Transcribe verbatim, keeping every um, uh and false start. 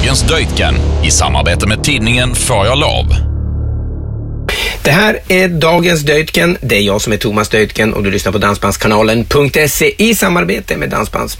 Dagens Deutgen i samarbete med tidningen Får jag lov. Det här är Dagens Deutgen. Det är jag som är Thomas Deutgen och du lyssnar på dansbandskanalen punkt se i samarbete med Dansbands